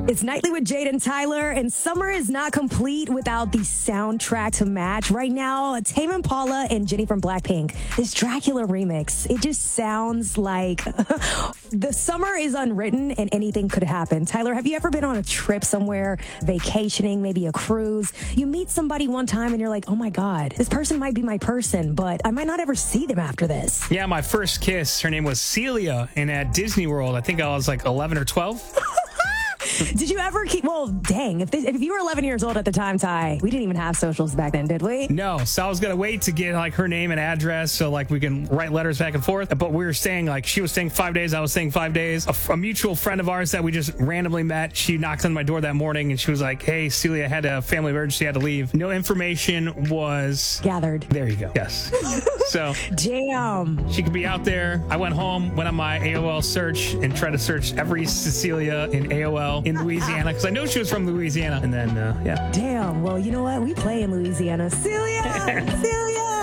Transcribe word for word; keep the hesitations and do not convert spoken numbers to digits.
It's Nightly with Jade and Tyler, and summer is not complete without the soundtrack to match. Right now, Tame Impala and Jennie from Blackpink, this Dracula remix, it just sounds like the summer is unwritten and anything could happen. Tyler, have you ever been on a trip somewhere, vacationing, maybe a cruise? You meet somebody one time and you're like, oh my God, this person might be my person, but I might not ever see them after this. Yeah, my first kiss, her name was Celia, and at Disney World, I think I was like eleven or twelve. Did you ever keep, well, dang, if, this, if you were eleven years old at the time, Ty, we didn't even have socials back then, did we? No, so I was going to wait to get like her name and address so like we can write letters back and forth. But we were staying like, she was staying five days, I was staying five days. A, a mutual friend of ours that we just randomly met, she knocked on my door that morning and she was like, hey, Celia, I had a family emergency, I had to leave. No information was gathered. There you go. Yes. So, damn. She could be out there. I went home, went on my A O L search and tried to search every Cecilia in A O L in Louisiana because I know she was from Louisiana. And then, uh, yeah. Damn. Well, you know what? We play in Louisiana. Celia! Celia!